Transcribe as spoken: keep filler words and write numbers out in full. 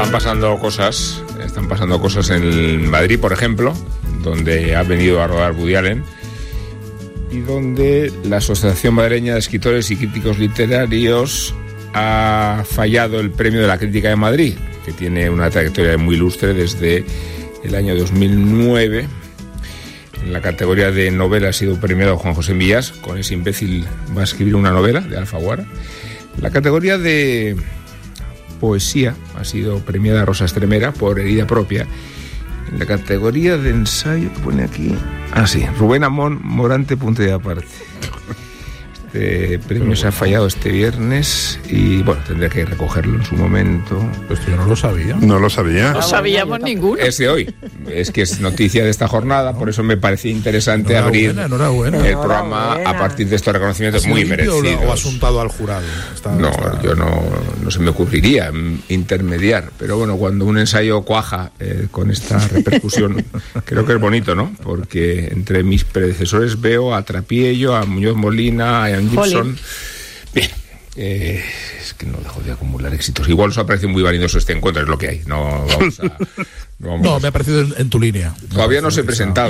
están pasando cosas, están pasando cosas en Madrid, por ejemplo, donde ha venido a rodar Woody Allen y donde la Asociación Madrileña de Escritores y Críticos Literarios ha fallado el Premio de la Crítica de Madrid, que tiene una trayectoria muy ilustre desde el año dos mil nueve. En la categoría de novela ha sido premiado Juan José Millás, con Ese imbécil va a escribir una novela, de Alfaguara. La categoría de poesía ha sido premiada Rosa Estremera por Herida propia. En la categoría de ensayo, que pone aquí... Ah, sí, Rubén Amón, Morante, punto y aparte. Este premio se ha fallado este viernes y, bueno, tendré que recogerlo en su momento. Pues yo no lo sabía. No lo sabía. No sabíamos ninguno. Es de hoy. Es que es noticia de esta jornada, por eso me parecía interesante Enhorabuena, abrir enhorabuena. el Enhorabuena. programa a partir de estos reconocimientos muy merecidos. ¿O asuntado al jurado? Está, No, está... yo no, no se me ocurriría intermediar, pero bueno, cuando un ensayo cuaja eh, con esta repercusión, creo que es bonito, ¿no? Porque entre mis predecesores veo a Trapiello, a Muñoz Molina, a Ian Gibson. Bien, eh, es que no dejo de acumular éxitos. Igual os ha parecido muy vanidoso este encuentro, es lo que hay. No, vamos a, no, vamos no a... me ha parecido en, en tu línea. Todavía no se he presentado.